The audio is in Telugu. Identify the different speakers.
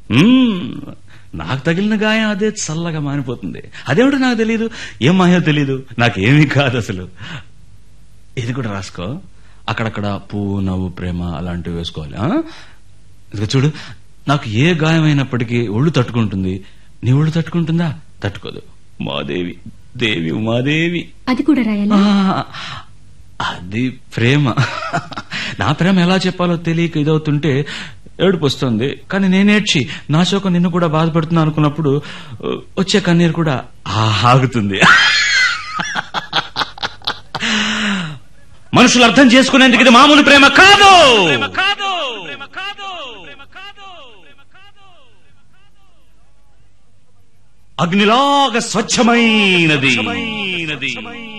Speaker 1: నాకు తగిలిన గాయం అదే చల్లగా మానిపోతుంది. అదేమిటో నాకు తెలీదు, ఏం మాయో తెలీదు, నాకేమీ కాదు అసలు. ఇది కూడా రాసుకో, అక్కడక్కడ పువ్వు, నవ్వు, ప్రేమ అలాంటివి వేసుకోవాలి. ఇదిగో చూడు, నాకు ఏ గాయమైనప్పటికీ ఒళ్ళు తట్టుకుంటుంది. నీ ఒళ్ళు తట్టుకుంటుందా? తట్టుకోదు. మాదేవి, దేవి ఉమాదేవి.
Speaker 2: అది కూడా రాయాలా?
Speaker 1: అది ప్రేమ. నా ప్రేమ ఎలా చెప్పాలో తెలియక ఇదవుతుంటే ఏడుపు వస్తుంది. కానీ నేనేడ్చి నా శోకం నిన్ను కూడా బాధపడుతున్నా అనుకున్నప్పుడు వచ్చే కన్నీరు కూడా ఆగుతుంది. మనుషులు అర్థం చేసుకునేందుకు ఇది మామూలు ప్రేమ కాదు. అగ్నిలాగా స్వచ్ఛమైనది.